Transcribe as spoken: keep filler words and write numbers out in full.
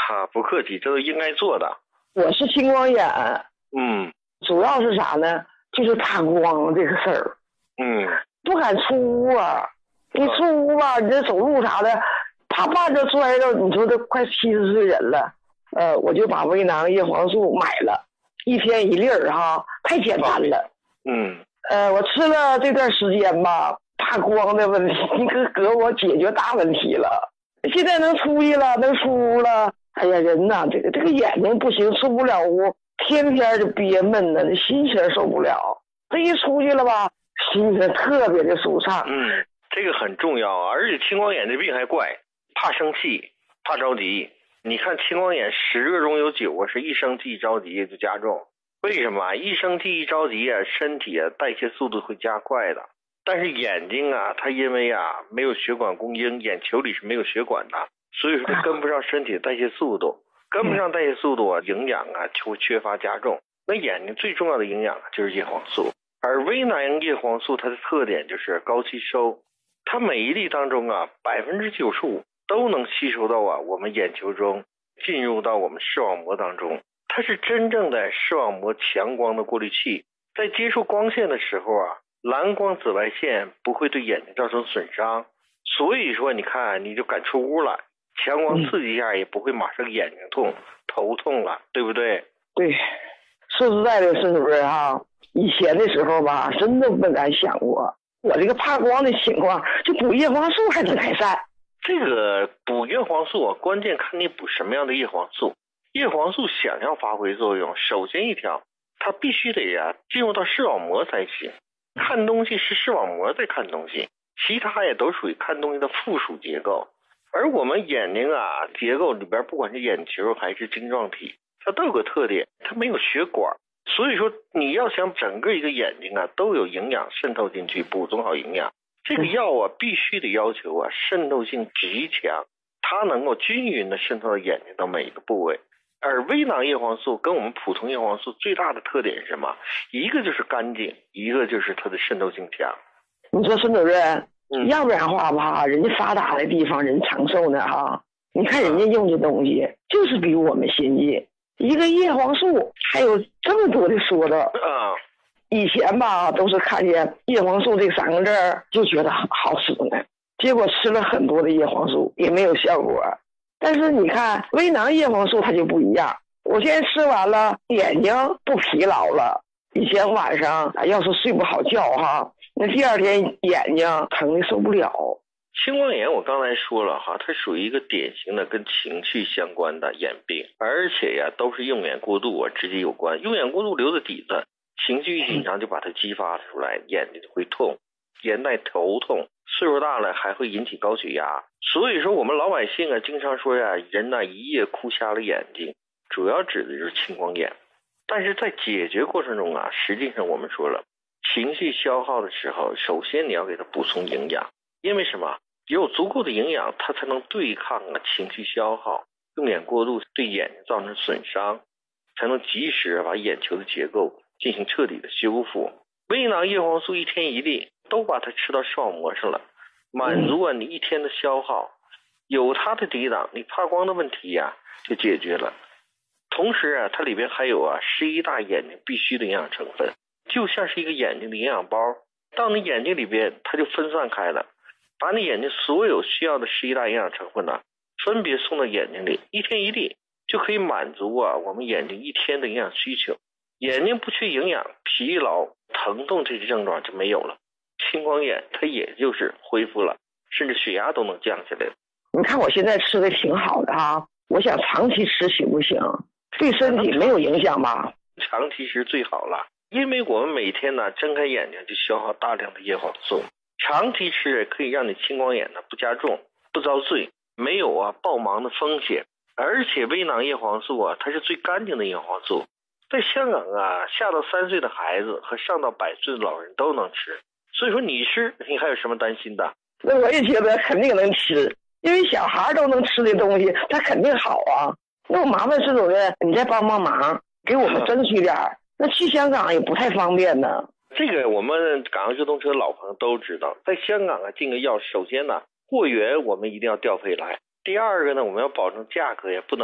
哈，不客气，这都应该做的。 我是青光眼， 嗯， 主要是啥呢？就是怕光这个事儿。 嗯， 不敢出屋啊，你出屋吧，你这走路啥的，怕绊着摔着，你说都快七十岁人了，呃，我就把威囊叶黄素买了，一天一粒儿哈，太简单了。 嗯， 呃，我吃了这段时间吧，怕光的问题，你可给我解决大问题了。现在能出去了，能出屋了。哎呀，人呐，这个这个眼睛不行，出不了屋，天天就憋闷呢，心情受不了。这一出去了吧，心情特别的舒畅。 嗯，这个很重要，而且青光眼这病还怪，怕生气，怕着急。你看青光眼十个中有九啊，是一生气一着急就加重。为什么？一生气一着急啊，身体啊代谢速度会加快的。但是眼睛啊，它因为啊没有血管供应，眼球里是没有血管的，所以说它跟不上身体的代谢速度，跟不上代谢速度啊，营养啊就会缺乏加重。那眼睛最重要的营养就是叶黄素，而微囊叶黄素它的特点就是高吸收，它每一粒当中啊百分之九十五都能吸收到啊我们眼球中，进入到我们视网膜当中。它是真正的视网膜强光的过滤器，在接触光线的时候啊，蓝光紫外线不会对眼睛造成损伤，所以说你看你就敢出屋了，强光刺激一下也不会马上眼睛痛、头痛了，对不对？ 对，说实在的，孙主任哈，以前的时候吧，真的不敢想过，我这个怕光的情况，就补叶黄素还能改善。 这个补叶黄素啊，关键看你补什么样的叶黄素。叶黄素想要发挥作用，首先一条，它必须得呀、啊、进入到视网膜才行。看东西是视网膜在看东西，其他也都属于看东西的附属结构。而我们眼睛啊结构里边，不管是眼球还是晶状体，它都有个特点，它没有血管。所以说你要想整个一个眼睛啊都有营养渗透进去，补充好营养，这个药啊必须得要求啊渗透性极强，它能够均匀的渗透到眼睛的每一个部位。而微囊叶黄素跟我们普通叶黄素最大的特点是什么？一个就是干净，一个就是它的渗透性强。 你说孙主任， 嗯、 要不然话吧，人家发达的地方人长寿呢哈。你看人家用的东西就是比我们先进，一个叶黄素还有这么多的说道。 啊， 以前吧都是看见叶黄素这三个字就觉得好吃呢，结果吃了很多的叶黄素也没有效果。但是你看微囊叶黄素它就不一样，我现在吃完了眼睛不疲劳了。以前晚上要是睡不好觉哈，那第二天眼睛疼的受不了。 青光眼我刚才说了哈，它属于一个典型的跟情绪相关的眼病，而且呀都是用眼过度啊直接有关。用眼过度留在底子，情绪一紧张就把它激发出来，眼睛就会痛，眼带头痛，岁数大了还会引起高血压。所以说我们老百姓啊经常说呀，人呐一夜哭瞎了眼睛，主要指的就是青光眼。但是在解决过程中啊，实际上我们说了，情绪消耗的时候，首先你要给它补充营养，因为什么？有足够的营养，它才能对抗啊情绪消耗，用眼过度对眼睛造成损伤，才能及时把眼球的结构进行彻底的修复。微囊叶黄素一天一粒，都把它吃到视网膜上了，满足啊你一天的消耗，有它的抵挡，你怕光的问题呀、啊、就解决了。同时啊，它里边还有啊十一大眼睛必须的营养成分，就像是一个眼睛的营养包，到你眼睛里边它就分散开了，把你眼睛所有需要的十一大营养成分呢，分别送到眼睛里，一天一粒，就可以满足啊我们眼睛一天的营养需求。眼睛不缺营养，疲劳、疼痛这些症状就没有了，青光眼它也就是恢复了，甚至血压都能降下来。 你看我现在吃的挺好的哈，我想长期吃行不行？对身体没有影响吧？ 长期吃最好了，因为我们每天呢睁开眼睛就消耗大量的叶黄素，长期吃可以让你青光眼呢不加重、不遭罪，没有啊暴盲的风险。而且微囊叶黄素啊，它是最干净的叶黄素，在香港啊，下到三岁的孩子和上到百岁的老人都能吃，所以说你吃，你还有什么担心的？ 那我也觉得肯定能吃，因为小孩都能吃的东西，它肯定好啊。那我麻烦孙主任，你再帮帮忙，给我们争取点儿。那去香港也不太方便呢。 这个我们港澳直通车老朋友都知道，在香港啊进个药，首先呢货源我们一定要调配来，第二个呢我们要保证价格也不能